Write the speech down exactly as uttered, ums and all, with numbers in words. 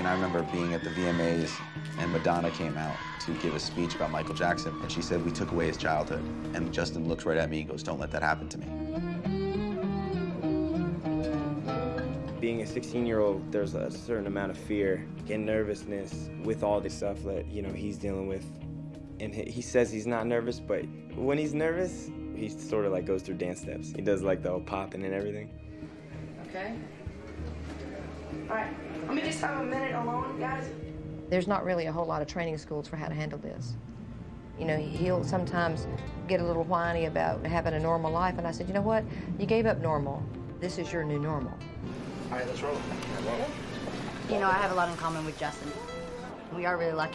And I remember being at the V M As, and Madonna came out to give a speech about Michael Jackson, and she said, we took away his childhood. And Justin looked right at me and goes, don't let that happen to me. Being a sixteen-year-old, there's a certain amount of fear and nervousness with all this stuff that, you know, he's dealing with. And he, he says he's not nervous, but when he's nervous, he sort of like goes through dance steps. He does like the whole popping and everything. Okay. All right, let me just have a minute alone, guys. There's not really a whole lot of training schools for how to handle this. You know, he'll sometimes get a little whiny about having a normal life, and I said, you know what? You gave up normal. This is your new normal. All right, let's roll. You know, I have a lot in common with Justin. We are really lucky.